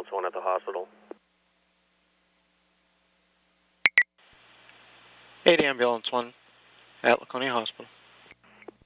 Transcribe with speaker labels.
Speaker 1: Ambulance 1 at the hospital.
Speaker 2: 8 Ambulance 1 at Laconia Hospital.